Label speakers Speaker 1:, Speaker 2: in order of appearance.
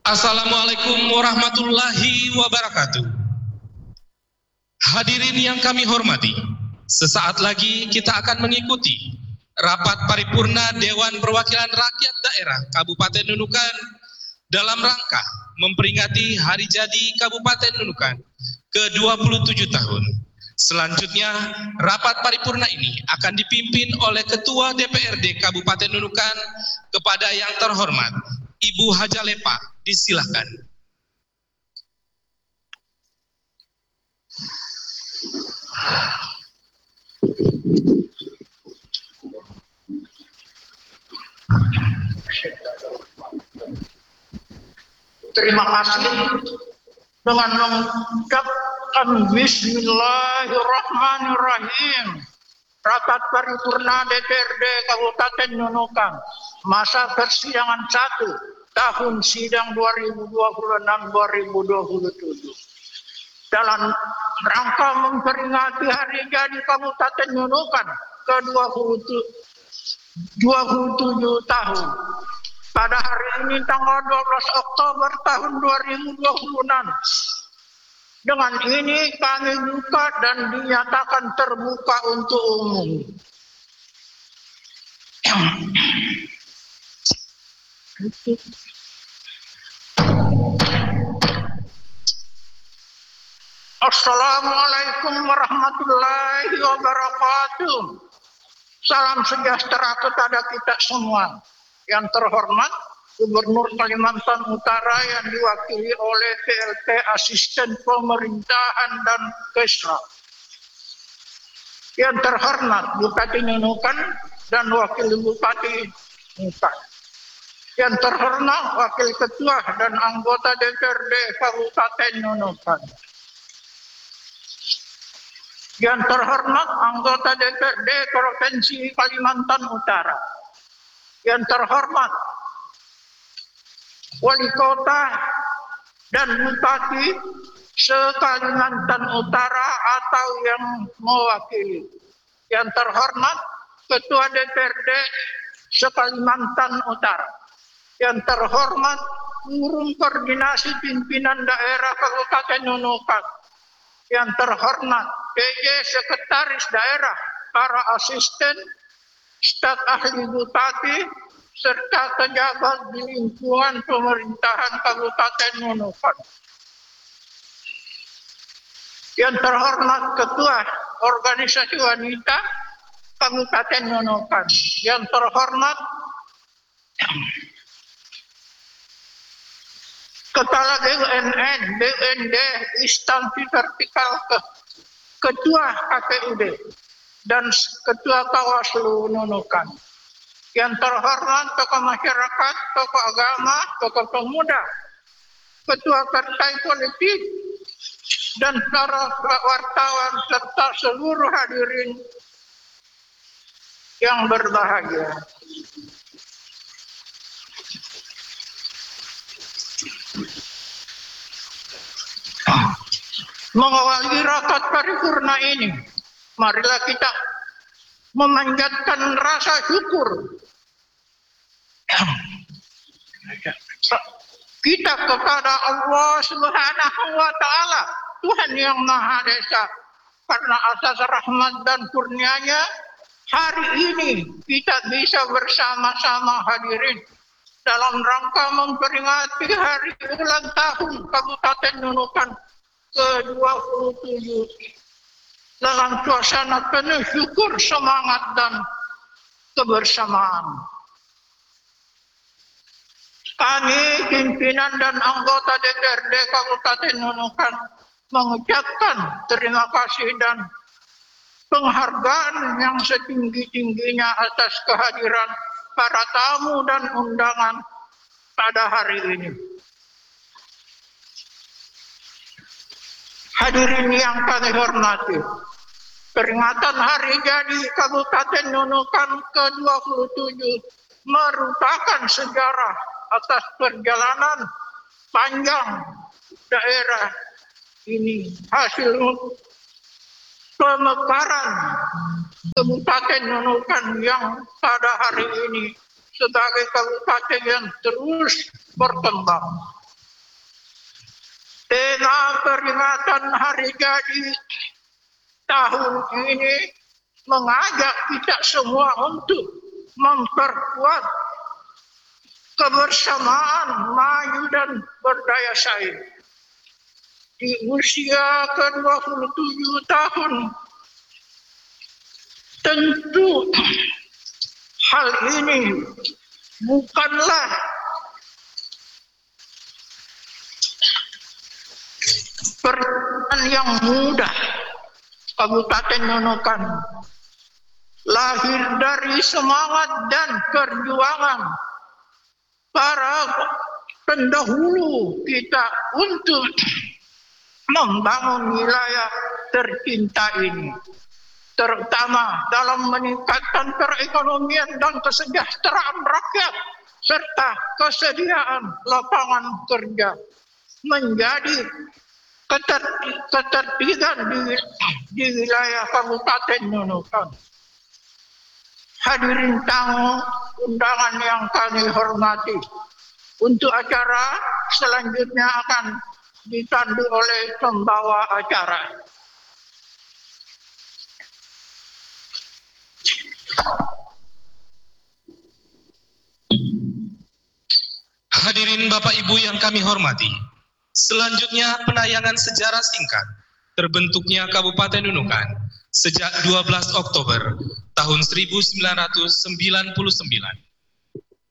Speaker 1: Assalamualaikum warahmatullahi wabarakatuh. Hadirin yang kami hormati, sesaat lagi kita akan mengikuti rapat paripurna Dewan Perwakilan Rakyat Daerah Kabupaten Nunukan dalam rangka memperingati Hari Jadi Kabupaten Nunukan ke-27 tahun. Selanjutnya, rapat paripurna ini akan dipimpin oleh Ketua DPRD Kabupaten Nunukan kepada yang terhormat Ibu Haja Lepa. Disilahkan.
Speaker 2: Terima kasih. Dengan mengucapkan Bismillahirrahmanirrahim, rapat paripurna DPRD Kabupaten Nunukan masa persidangan 1 tahun sidang 2026-2027 dalam rangka memperingati Hari Jadi Kabupaten Nunukan ke-27 tahun. Pada hari ini tanggal 12 Oktober tahun 2026. Dengan ini kami buka dan dinyatakan terbuka untuk umum. Assalamualaikum warahmatullahi wabarakatuh. Salam sejahtera kepada kita semua. Yang terhormat Gubernur Kalimantan Utara yang diwakili oleh PLT Asisten Pemerintahan dan Kesra. Yang terhormat Bupati Nunukan dan Wakil Bupati Nunukan. Yang terhormat Wakil Ketua dan anggota DPRD Kabupaten Nunukan. Yang terhormat anggota DPRD Provinsi Kalimantan Utara. Yang terhormat Wali Kota dan Bupati se-Kalimantan Utara atau yang mewakili. Yang terhormat Ketua DPRD se-Kalimantan Utara. Yang terhormat Forum Koordinasi Pimpinan Daerah Kabupaten Nunukan. Yang terhormat PJ Sekretaris Daerah, para asisten, staf ahli bupati, serta pejabat di lingkungan pemerintahan Kabupaten Nunukan. Yang terhormat Ketua Organisasi Wanita Kabupaten Nunukan. Yang terhormat Kepala BUMN, BUMD, instansi vertikal Ketua KPUD dan Ketua Bawaslu Nunukan. Yang terhormat tokoh masyarakat, tokoh agama, tokoh pemuda, ketua partai politik, dan para wartawan serta seluruh hadirin yang berbahagia. Mengawali rapat paripurna ini, marilah kita memanjatkan rasa syukur kita kepada Allah Subhanahu wa Ta'ala, Tuhan yang Maha Esa, karena atas rahmat dan kurnia-Nya hari ini kita bisa bersama-sama hadirin dalam rangka memperingati hari ulang tahun Kabupaten Nunukan ke-27 dalam suasana penuh syukur, semangat, dan kebersamaan. Kami, pimpinan dan anggota DPRD Kabupaten Nunukan, mengucapkan terima kasih dan penghargaan yang setinggi-tingginya atas kehadiran para tamu dan undangan pada hari ini. Hadirin yang kami hormati, peringatan Hari Jadi Kabupaten Nunukan ke-27 merupakan sejarah atas perjalanan panjang daerah ini, hasil pemekaran Kabupaten Nunukan yang pada hari ini sebagai kabupaten yang terus berkembang. tema peringatan hari jadi tahun ini mengajak kita semua untuk memperkuat kebersamaan, maju dan berdaya saing. Di usia ke-27 tahun, tentu hal ini bukanlah perjalanan yang mudah. Kabupaten Nunukan lahir dari semangat dan perjuangan para pendahulu kita untuk membangun wilayah tercinta ini, terutama dalam meningkatkan perekonomian dan kesejahteraan rakyat serta kesediaan lapangan kerja menjadi ketertiban di wilayah Kabupaten Nunukan. Hadirin tamu undangan yang kami hormati, untuk acara selanjutnya akan ditandu oleh pembawa acara.
Speaker 1: Hadirin Bapak Ibu yang kami hormati, selanjutnya penayangan sejarah singkat terbentuknya Kabupaten Nunukan sejak 12 Oktober tahun 1999